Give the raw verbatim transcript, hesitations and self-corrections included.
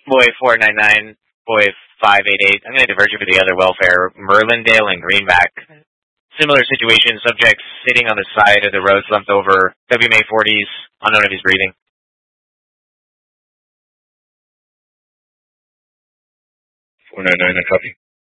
Boy four nine nine, boy five eight eight. I'm going to diverge you for the other welfare. Merlindale and Greenback. Similar situation, subjects sitting on the side of the road, slumped over. W M A forties, unknown if he's breathing. four nine nine, I copy.